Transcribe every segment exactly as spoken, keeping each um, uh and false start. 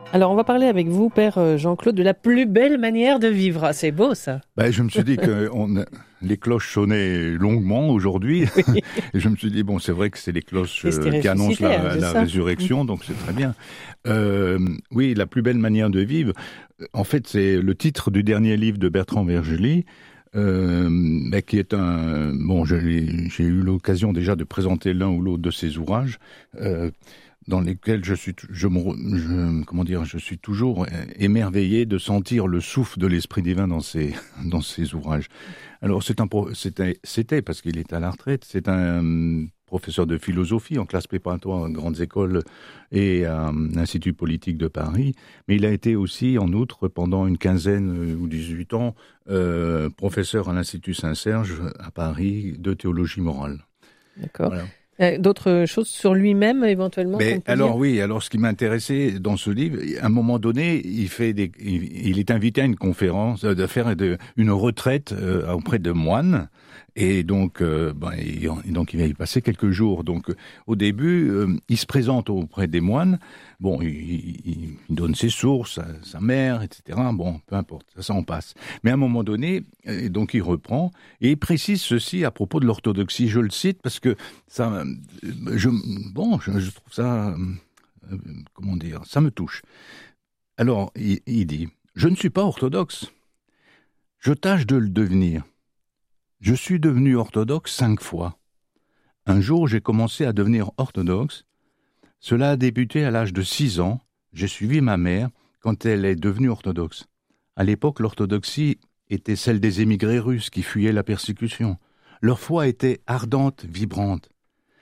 Alors, on va parler avec vous, Père Jean-Claude, de la plus belle manière de vivre. Ah, c'est beau, ça. Ben, je me suis dit que on, les cloches sonnaient longuement aujourd'hui. Oui. Et je me suis dit, bon, c'est vrai que c'est les cloches Et c'était euh, qui annoncent la, ressuscité, la c'est ça. résurrection, donc c'est très bien. Euh, oui, la plus belle manière de vivre. En fait, c'est le titre du dernier livre de Bertrand Vergely, euh, ben, qui est un... Bon, j'ai, j'ai eu l'occasion déjà de présenter l'un ou l'autre de ses ouvrages. Euh, dans lesquels je suis, je, je, comment dire, je suis toujours émerveillé de sentir le souffle de l'Esprit divin dans ces, dans ces ouvrages. Alors c'est un, c'était, c'était parce qu'il est à la retraite, c'est un professeur de philosophie en classe préparatoire à grandes écoles et à l'Institut politique de Paris, mais il a été aussi, en outre, pendant une quinzaine ou dix-huit ans, euh, professeur à l'Institut Saint-Serge à Paris de théologie morale. D'accord. Voilà. D'autres choses sur lui-même, éventuellement? Mais alors dire oui, alors ce qui m'intéressait dans ce livre, à un moment donné, il fait des, il, il est invité à une conférence, de faire de, une retraite euh, auprès de moines, et donc, euh, ben, il, donc il va y passer quelques jours. Donc, au début, euh, il se présente auprès des moines. Bon, il, il, il donne ses sources, sa, sa mère, et cetera. Bon, peu importe, ça, ça en passe. Mais à un moment donné, euh, donc il reprend et il précise ceci à propos de l'orthodoxie. Je le cite parce que ça, je, bon, je, je trouve ça, euh, comment dire, ça me touche. Alors, il, il dit, je ne suis pas orthodoxe. Je tâche de le devenir. Je suis devenu orthodoxe cinq fois. Un jour, j'ai commencé à devenir orthodoxe. Cela a débuté à l'âge de six ans. J'ai suivi ma mère quand elle est devenue orthodoxe. À l'époque, l'orthodoxie était celle des émigrés russes qui fuyaient la persécution. Leur foi était ardente, vibrante.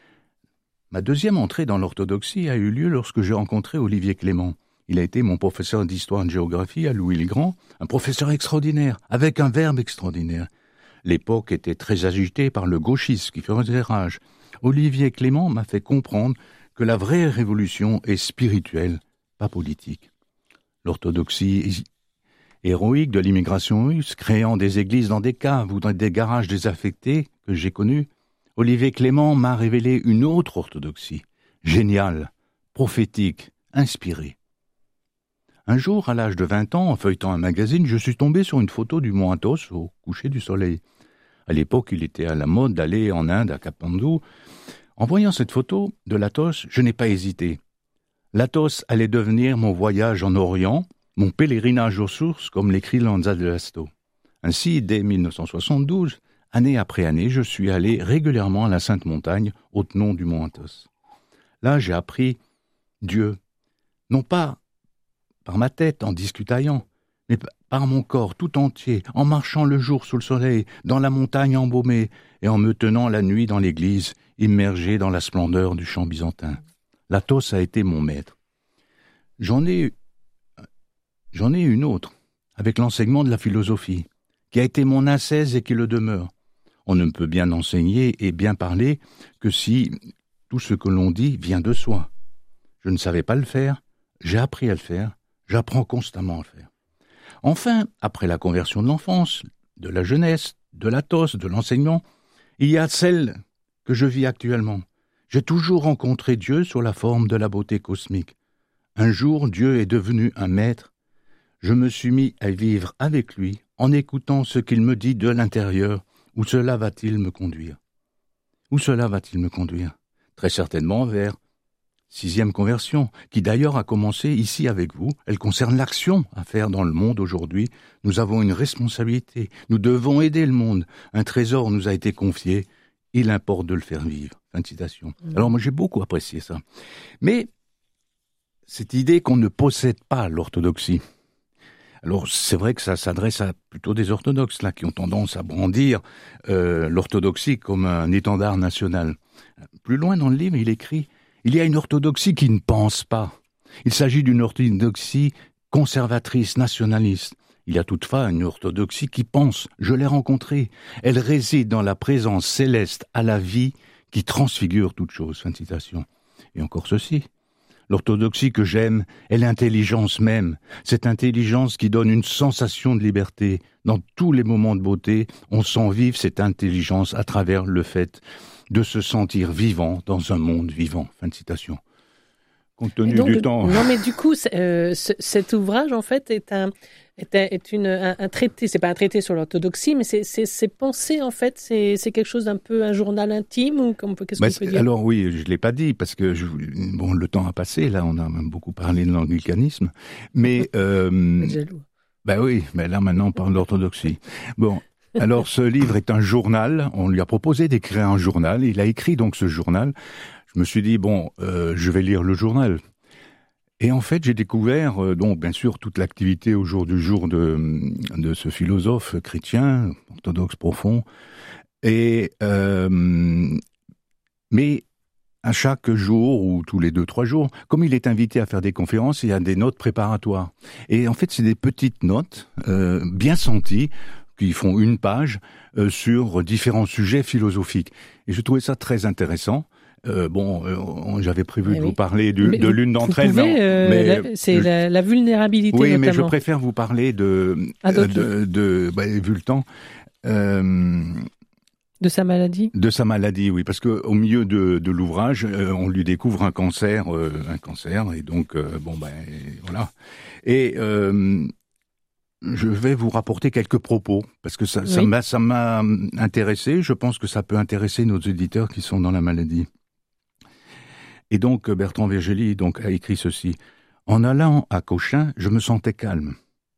Ma deuxième entrée dans l'orthodoxie a eu lieu lorsque j'ai rencontré Olivier Clément. Il a été mon professeur d'histoire et de géographie à Louis-le-Grand, un professeur extraordinaire, avec un verbe extraordinaire. L'époque était très agitée par le gauchisme qui faisait rage. Olivier Clément m'a fait comprendre que la vraie révolution est spirituelle, pas politique. L'orthodoxie héroïque de l'immigration russe, créant des églises dans des caves ou dans des garages désaffectés que j'ai connus, Olivier Clément m'a révélé une autre orthodoxie, géniale, prophétique, inspirée. Un jour, à l'âge de vingt ans, en feuilletant un magazine, je suis tombé sur une photo du mont Athos au coucher du soleil. À l'époque, il était à la mode d'aller en Inde, à Katmandou. En voyant cette photo de l'Athos, je n'ai pas hésité. L'Athos allait devenir mon voyage en Orient, mon pèlerinage aux sources, comme l'écrit Lanza de Lasto. Ainsi, dès dix-neuf cent soixante-douze, année après année, je suis allé régulièrement à la Sainte Montagne, au nom du mont Athos. Là, j'ai appris Dieu, non pas par ma tête en discutaillant, mais par mon corps tout entier, en marchant le jour sous le soleil, dans la montagne embaumée, et en me tenant la nuit dans l'église, immergé dans la splendeur du chant byzantin. L'Athos a été mon maître. J'en ai, j'en ai une autre, avec l'enseignement de la philosophie, qui a été mon ascèse et qui le demeure. On ne peut bien enseigner et bien parler que si tout ce que l'on dit vient de soi. Je ne savais pas le faire, j'ai appris à le faire, j'apprends constamment à le faire. Enfin, après la conversion de l'enfance, de la jeunesse, de l'Athos, de l'enseignement, il y a celle que je vis actuellement. J'ai toujours rencontré Dieu sous la forme de la beauté cosmique. Un jour, Dieu est devenu un maître. Je me suis mis à vivre avec lui, en écoutant ce qu'il me dit de l'intérieur. Où cela va-t-il me conduire ? Où cela va-t-il me conduire ? Très certainement vers sixième conversion, qui d'ailleurs a commencé ici avec vous. Elle concerne l'action à faire dans le monde aujourd'hui. Nous avons une responsabilité. Nous devons aider le monde. Un trésor nous a été confié. Il importe de le faire vivre. Fin de citation. Mmh. Alors moi j'ai beaucoup apprécié ça. Mais cette idée qu'on ne possède pas l'orthodoxie. Alors c'est vrai que ça s'adresse à plutôt des orthodoxes là qui ont tendance à brandir euh, l'orthodoxie comme un étendard national. Plus loin dans le livre, il écrit: il y a une orthodoxie qui ne pense pas. Il s'agit d'une orthodoxie conservatrice, nationaliste. Il y a toutefois une orthodoxie qui pense. Je l'ai rencontrée. Elle réside dans la présence céleste à la vie qui transfigure toute chose. Fin de citation. Et encore ceci. L'orthodoxie que j'aime est l'intelligence même. Cette intelligence qui donne une sensation de liberté. Dans tous les moments de beauté, on sent vivre cette intelligence à travers le fait de se sentir vivant dans un monde vivant. Fin de citation. compte tenu donc, du temps. Non, mais du coup, euh, c- cet ouvrage, en fait, est un, est, un, est une, un, un traité. C'est pas un traité sur l'orthodoxie, mais c'est, c'est, c'est pensé, en fait, c'est, c'est quelque chose d'un peu un journal intime ou comme, qu'est-ce Bah, qu'on peut dire? alors oui, je l'ai pas dit parce que je, bon, le temps a passé. Là, on a beaucoup parlé de l'anglicanisme, mais euh, Jaloux. bah oui, mais là maintenant on parle d'orthodoxie. Bon. Alors, ce livre est un journal. On lui a proposé d'écrire un journal. Il a écrit donc ce journal. Je me suis dit, bon, euh, je vais lire le journal. Et en fait, j'ai découvert, euh, donc, bien sûr, toute l'activité au jour du jour de, de ce philosophe chrétien, orthodoxe profond. Et, euh, mais à chaque jour, ou tous les deux, trois jours, comme il est invité à faire des conférences, il y a des notes préparatoires. Et en fait, c'est des petites notes, euh, bien senties, qui font une page euh, sur différents sujets philosophiques. Et je trouvais ça très intéressant. Euh, bon, euh, j'avais prévu oui, de oui. vous parler du, mais de vous, l'une d'entre vous elles. Pouvez, mais, euh, mais la, c'est je, la, la vulnérabilité oui, notamment. mais je préfère vous parler de, Ah, euh, de, de bah, vu le temps, euh, de sa maladie. De sa maladie, oui, parce que au milieu de, de l'ouvrage, euh, on lui découvre un cancer, euh, un cancer, et donc euh, bon ben voilà. Et euh, je vais vous rapporter quelques propos, parce que ça, oui. ça, m'a, ça m'a intéressé. Je pense que ça peut intéresser nos auditeurs qui sont dans la maladie. Et donc, Bertrand Vergely donc, a écrit ceci. « En allant à Cochin, je me sentais calme.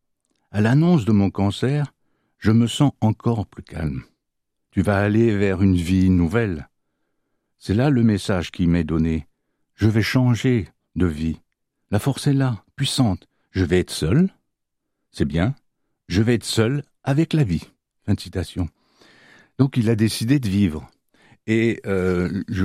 À l'annonce de mon cancer, je me sens encore plus calme. Tu vas aller vers une vie nouvelle. C'est là le message qui m'est donné. Je vais changer de vie. La force est là, puissante. Je vais être seul. C'est bien. Je vais être seul avec la vie. » Fin de citation. Donc il a décidé de vivre. Et, euh, je,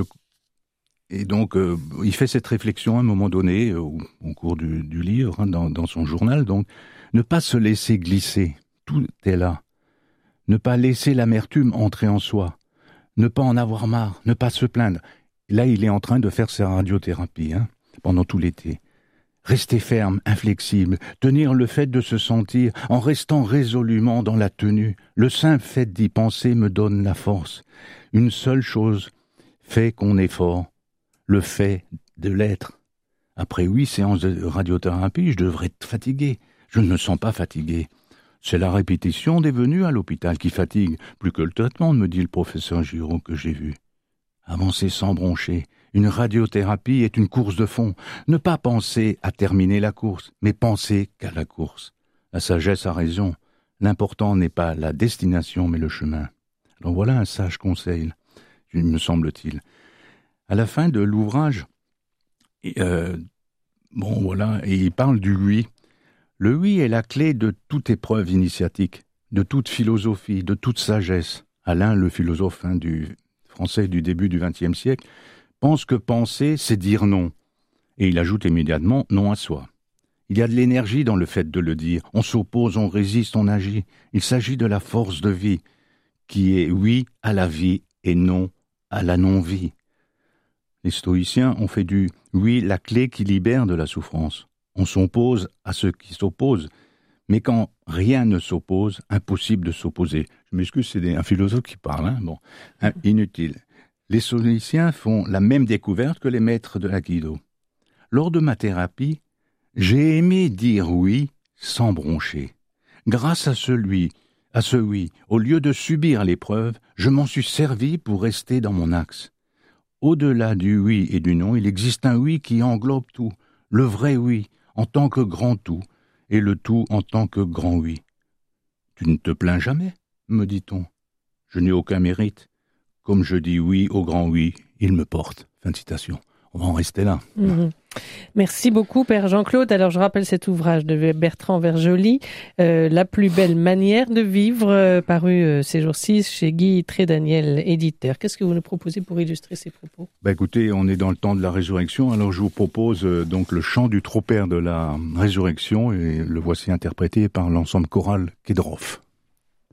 et donc euh, il fait cette réflexion à un moment donné, euh, au, au cours du, du livre, hein, dans, dans son journal. Donc, ne pas se laisser glisser. Tout est là. Ne pas laisser l'amertume entrer en soi. Ne pas en avoir marre. Ne pas se plaindre. Là, il est en train de faire sa radiothérapie, hein, pendant tout l'été. Rester ferme, inflexible, tenir le fait de se sentir, en restant résolument dans la tenue. Le simple fait d'y penser me donne la force. Une seule chose fait qu'on est fort, le fait de l'être. Après huit séances de radiothérapie, je devrais être fatigué. Je ne me sens pas fatigué. C'est la répétition des venues à l'hôpital qui fatigue, plus que le traitement, me dit le professeur Giraud que j'ai vu. Avancer sans broncher. Une radiothérapie est une course de fond. Ne pas penser à terminer la course, mais penser qu'à la course. La sagesse a raison. L'important n'est pas la destination, mais le chemin. Alors voilà un sage conseil, me semble-t-il. À la fin de l'ouvrage, euh, bon voilà, et il parle du oui. Le oui est la clé de toute épreuve initiatique, de toute philosophie, de toute sagesse. Alain, le philosophe hein, du français du début du vingtième siècle, pense que penser, c'est dire non. Et il ajoute immédiatement non à soi. Il y a de l'énergie dans le fait de le dire. On s'oppose, on résiste, on agit. Il s'agit de la force de vie, qui est oui à la vie et non à la non-vie. Les stoïciens ont fait du oui la clé qui libère de la souffrance. On s'oppose à ceux qui s'opposent. Mais quand rien ne s'oppose, impossible de s'opposer. Je m'excuse, c'est un philosophe qui parle. Hein, bon, hein, inutile. Les stoïciens font la même découverte que les maîtres de l'Aïkido. Lors de ma thérapie, j'ai aimé dire oui sans broncher. Grâce à celui, à ce oui, au lieu de subir l'épreuve, je m'en suis servi pour rester dans mon axe. Au-delà du oui et du non, il existe un oui qui englobe tout, le vrai oui, en tant que grand tout, et le tout en tant que grand oui. Tu ne te plains jamais, me dit-on. Je n'ai aucun mérite. Comme je dis oui au grand oui, il me porte. Fin de citation. On va en rester là. Mmh. Merci beaucoup, Père Jean-Claude. Alors, je rappelle cet ouvrage de Bertrand Vergely, euh, La plus belle manière de vivre, euh, paru euh, ces jours-ci chez Guy Trédaniel, éditeur. Qu'est-ce que vous nous proposez pour illustrer ces propos ? Bah écoutez, on est dans le temps de la résurrection, alors je vous propose euh, donc le chant du trop-père de la résurrection, et le voici interprété par l'ensemble choral Kedrov.